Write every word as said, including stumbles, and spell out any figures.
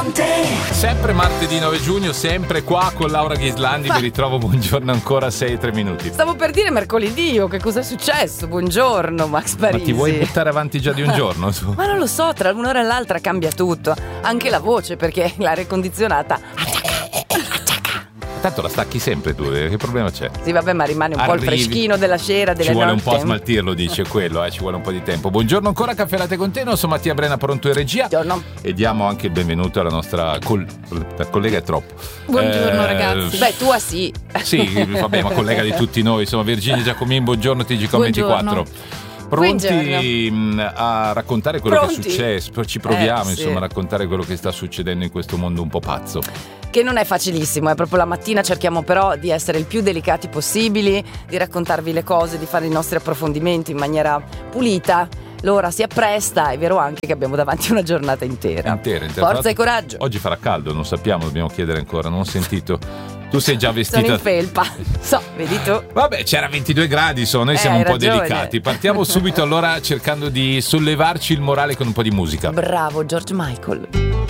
Sempre martedì nove giugno, sempre qua con Laura Ghislandi. Ma... vi ritrovo, buongiorno ancora, sei e tre minuti. Stavo per dire mercoledì, o che cosa è successo? Buongiorno Max Parisi. Ma ti vuoi buttare avanti già di un giorno? Tu? Ma non lo so, tra un'ora e l'altra cambia tutto. Anche la voce, perché l'aria condizionata tanto la stacchi sempre tu, che problema c'è? Sì, vabbè, ma rimane un Arrivi. po' il freschino della sera, delle Ci vuole notte. un po' a smaltirlo, dice quello, eh, ci vuole un po' di tempo. Buongiorno ancora, Caffè Latte con te, non sono Mattia Brena, pronto in regia. Buongiorno. E diamo anche il benvenuto alla nostra col- collega, è troppo. Buongiorno Eh, ragazzi. Beh, tua sì. Sì, vabbè, ma collega di tutti noi, insomma, Virginia Giacomin, buongiorno T G Com ventiquattro. Pronti mh, a raccontare quello Pronti? che è successo? Ci proviamo, Eh, sì. insomma, a raccontare quello che sta succedendo in questo mondo un po' pazzo. Che non è facilissimo, è proprio la mattina, cerchiamo però di essere il più delicati possibili, di raccontarvi le cose, di fare i nostri approfondimenti in maniera pulita. L'ora si appresta, è vero anche che abbiamo davanti una giornata intera. Intera, intera. Forza e coraggio. Oggi farà caldo, non sappiamo, dobbiamo chiedere ancora, non ho sentito. Tu sei già vestita. Sono in felpa. So, vedi tu. Vabbè, c'era ventidue gradi, insomma, noi Eh, siamo un hai po' ragione. delicati. Partiamo subito allora cercando di sollevarci il morale con un po' di musica. Bravo George Michael.